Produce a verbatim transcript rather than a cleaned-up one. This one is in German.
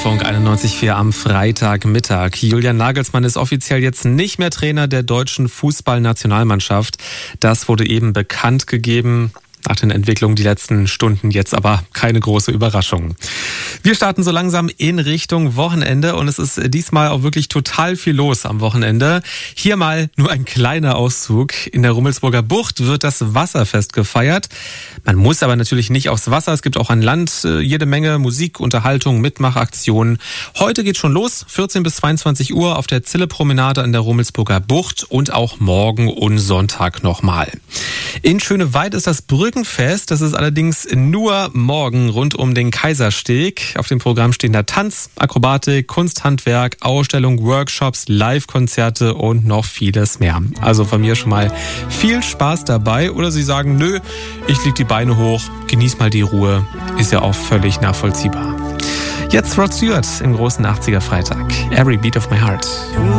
Deutschlandfunk einundneunzig Komma vier am Freitagmittag. Julian Nagelsmann ist offiziell jetzt nicht mehr Trainer der deutschen Fußballnationalmannschaft. Das wurde eben bekannt gegeben. Nach den Entwicklungen die letzten Stunden jetzt aber keine große Überraschung. Wir starten so langsam in Richtung Wochenende und es ist diesmal auch wirklich total viel los am Wochenende. Hier mal nur ein kleiner Auszug. In der Rummelsburger Bucht wird das Wasserfest gefeiert. Man muss aber natürlich nicht aufs Wasser. Es gibt auch an Land jede Menge Musik, Unterhaltung, Mitmachaktionen. Heute geht schon los, vierzehn bis zweiundzwanzig Uhr auf der Zille-Promenade an der Rummelsburger Bucht und auch morgen und Sonntag nochmal. In Schöneweid ist das Brückenfest. Das ist allerdings nur morgen rund um den Kaisersteg. Auf dem Programm stehen da Tanz, Akrobatik, Kunsthandwerk, Ausstellung, Workshops, Live-Konzerte und noch vieles mehr. Also von mir schon mal viel Spaß dabei. Oder Sie sagen, nö, ich leg die Beine hoch, genieß mal die Ruhe. Ist ja auch völlig nachvollziehbar. Jetzt Rod Stewart im großen achtziger Freitag. Every Beat of My Heart.